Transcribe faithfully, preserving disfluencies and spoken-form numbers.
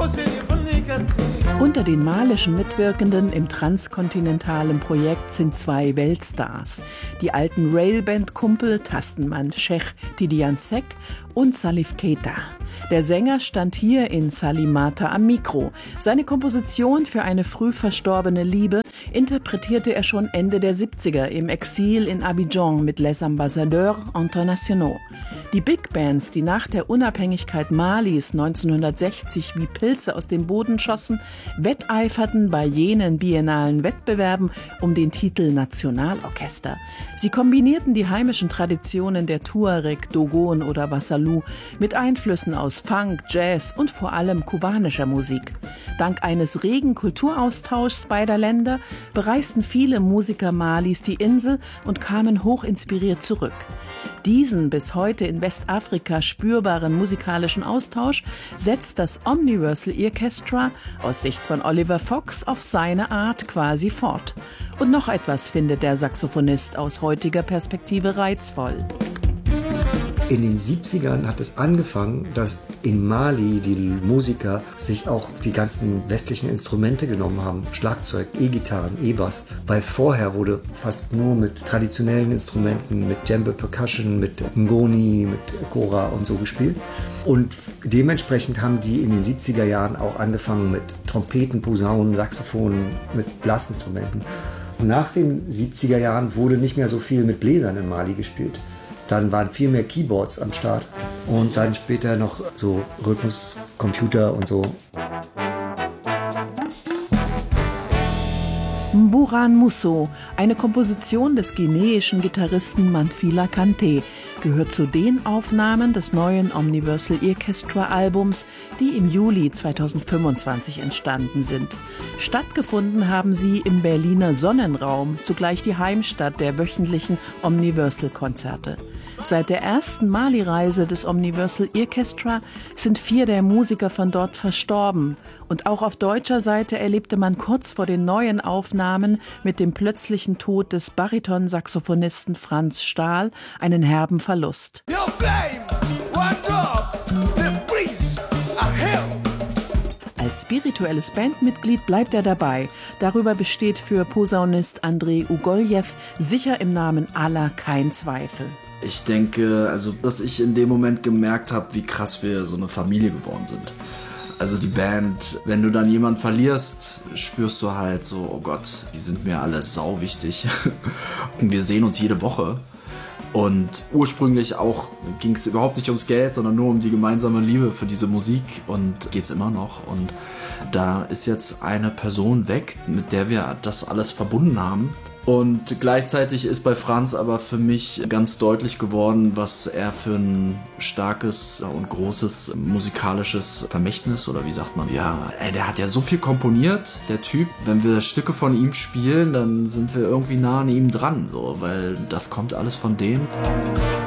Unter den malischen Mitwirkenden im transkontinentalen Projekt sind zwei Weltstars. Die alten Railband-Kumpel Tastenmann Sheikh Tidiane Seck und Salif Keita. Der Sänger stand hier in Salimata am Mikro. Seine Komposition für eine früh verstorbene Liebe interpretierte er schon Ende der siebziger im Exil in Abidjan mit Les Ambassadeurs Internationaux. Die Big Bands, die nach der Unabhängigkeit Malis neunzehnhundertsechzig wie Pilze aus dem Boden schossen, wetteiferten bei jenen biennalen Wettbewerben um den Titel Nationalorchester. Sie kombinierten die heimischen Traditionen der Tuareg, Dogon oder Wassalou mit Einflüssen aus Funk, Jazz und vor allem kubanischer Musik. Dank eines regen Kulturaustauschs beider Länder bereisten viele Musiker Malis die Insel und kamen hoch inspiriert zurück. Diesen bis heute in Westafrika spürbaren musikalischen Austausch setzt das Omniversal Orchestra aus Sicht von Oliver Fox auf seine Art quasi fort. Und noch etwas findet der Saxophonist aus heutiger Perspektive reizvoll. In den siebzigern hat es angefangen, dass in Mali die Musiker sich auch die ganzen westlichen Instrumente genommen haben. Schlagzeug, E-Gitarren, E-Bass. Weil vorher wurde fast nur mit traditionellen Instrumenten, mit Djembe Percussion, mit Ngoni, mit Kora und so gespielt. Und dementsprechend haben die in den siebziger Jahren auch angefangen mit Trompeten, Posaunen, Saxophonen, mit Blasinstrumenten. Und nach den siebziger Jahren wurde nicht mehr so viel mit Bläsern in Mali gespielt. Dann waren viel mehr Keyboards am Start und dann später noch so Rhythmuscomputer und so. Mburan Musso, eine Komposition des guineischen Gitarristen Manfila Kanté, gehört zu den Aufnahmen des neuen Omniversal Orchestra Albums, die im Juli zweitausendfünfundzwanzig entstanden sind. Stattgefunden haben sie im Berliner Sonnenraum, zugleich die Heimstatt der wöchentlichen Omniversal-Konzerte. Seit der ersten Mali-Reise des Omniversal Orchestra sind vier der Musiker von dort verstorben. Und auch auf deutscher Seite erlebte man kurz vor den neuen Aufnahmen mit dem plötzlichen Tod des Bariton-Saxophonisten Franz Stahl einen herben Verlust. Als spirituelles Bandmitglied bleibt er dabei. Darüber besteht für Posaunist Andrei Ugoljew sicher im Namen Allah kein Zweifel. Ich denke, also, dass ich in dem Moment gemerkt habe, wie krass wir so eine Familie geworden sind. Also die Band, wenn du dann jemanden verlierst, spürst du halt so, oh Gott, die sind mir alle sau wichtig. Und wir sehen uns jede Woche. Und ursprünglich auch ging es überhaupt nicht ums Geld, sondern nur um die gemeinsame Liebe für diese Musik und geht's immer noch. Und da ist jetzt eine Person weg, mit der wir das alles verbunden haben. Und gleichzeitig ist bei Franz aber für mich ganz deutlich geworden, was er für ein starkes und großes musikalisches Vermächtnis, oder wie sagt man, ja, ey, der hat ja so viel komponiert, der Typ. Wenn wir Stücke von ihm spielen, dann sind wir irgendwie nah an ihm dran, so, weil das kommt alles von dem.